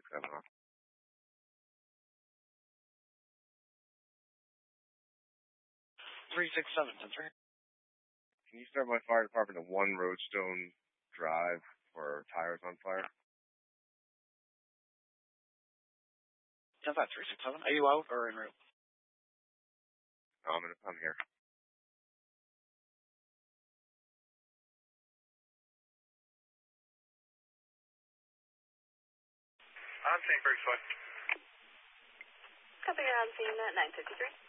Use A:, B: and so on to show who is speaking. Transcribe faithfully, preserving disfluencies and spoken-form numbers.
A: seven off.
B: three six seven, ten three.
A: Can you start my fire department at one Roadstone Drive for tires on fire?
B: ten five, three six seven. Are you out or en route?
A: No, I'm, in, I'm here.
C: On scene, Berg's fine.
D: Copy, you're on scene at nine fifty-three.